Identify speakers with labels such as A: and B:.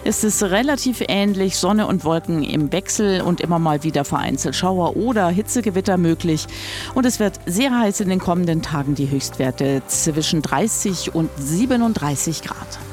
A: Es ist relativ ähnlich, Sonne und Wolken im Wechsel und immer mal wieder vereinzelt Schauer oder Hitzegewitter möglich. Und es wird sehr heiß in den kommenden Tagen, die Höchstwerte zwischen 30 und 37 Grad.